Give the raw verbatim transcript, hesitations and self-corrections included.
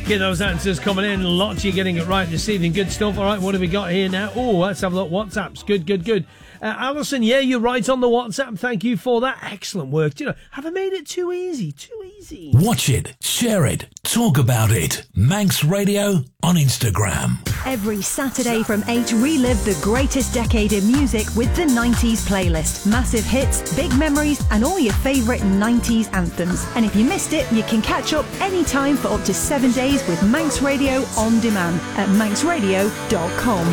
Get those answers coming in. Lots you're getting it right this evening. Good stuff. All right, what have we got here now? Oh, let's have a look. WhatsApps. Good, good, good. Uh, Alison, yeah, you're right on the WhatsApp. Thank you for that. Excellent work. Do you know, have I made it too easy? Too easy. Watch it, share it, talk about it. Manx Radio on Instagram. Every Saturday from eight, relive the greatest decade in music with the nineties playlist. Massive hits, big memories, and all your favourite nineties anthems. And if you missed it, you can catch up anytime for up to seven days with Manx Radio on demand at manx radio dot com.